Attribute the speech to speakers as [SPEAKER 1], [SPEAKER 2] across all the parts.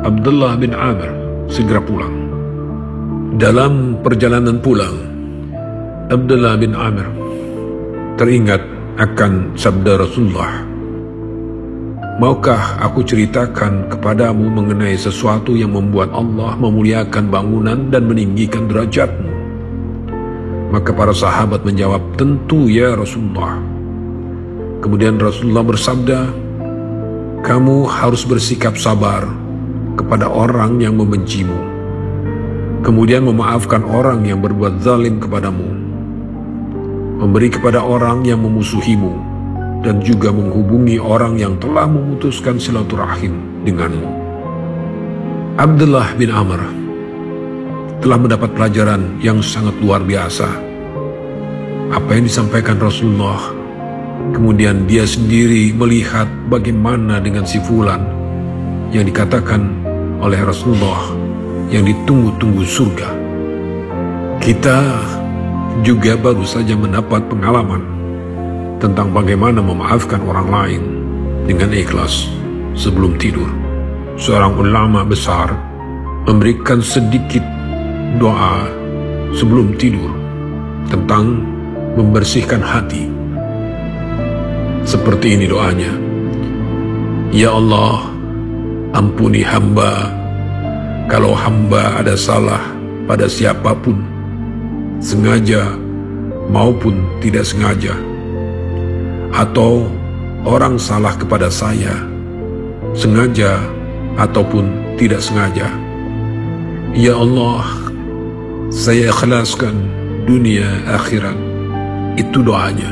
[SPEAKER 1] Abdullah bin Amr segera pulang. Dalam perjalanan pulang, Abdullah bin Amr teringat akan sabda Rasulullah, "Maukah aku ceritakan kepadamu mengenai sesuatu yang membuat Allah memuliakan bangunan dan meninggikan derajatmu?" Maka para sahabat menjawab, "Tentu ya Rasulullah." Kemudian Rasulullah bersabda, "Kamu harus bersikap sabar kepada orang yang membencimu, kemudian memaafkan orang yang berbuat zalim kepadamu, memberi kepada orang yang memusuhimu, dan juga menghubungi orang yang telah memutuskan silaturahim denganmu." Abdullah bin Amr telah mendapat pelajaran yang sangat luar biasa. Apa yang disampaikan Rasulullah, kemudian dia sendiri melihat bagaimana dengan si fulan yang dikatakan oleh Rasulullah yang ditunggu-tunggu surga. Kita juga baru saja mendapat pengalaman tentang bagaimana memaafkan orang lain dengan ikhlas sebelum tidur. Seorang ulama besar memberikan sedikit doa sebelum tidur tentang membersihkan hati. Seperti ini doanya, "Ya Allah, ampuni hamba kalau hamba ada salah pada siapapun, sengaja maupun tidak sengaja, atau orang salah kepada saya, sengaja ataupun tidak sengaja. Ya Allah, saya ikhlaskan dunia akhirat." Itu doanya.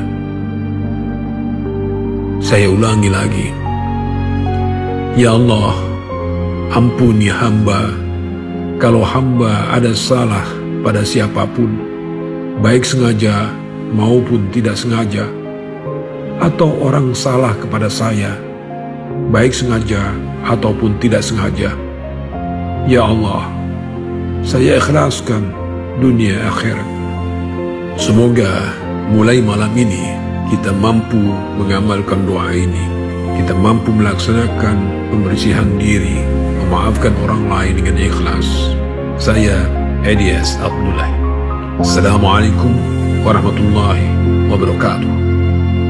[SPEAKER 1] Saya ulangi lagi, "Ya Allah, ampuni hamba kalau hamba ada salah pada siapapun, baik sengaja maupun tidak sengaja, atau orang salah kepada saya, baik sengaja ataupun tidak sengaja. Ya Allah, saya ikhlaskan dunia akhirat." Semoga mulai malam ini kita mampu mengamalkan doa ini. Kita mampu melaksanakan pembersihan diri, memaafkan orang lain dengan ikhlas. Saya Edi S. Abdullah. Assalamualaikum warahmatullahi wabarakatuh.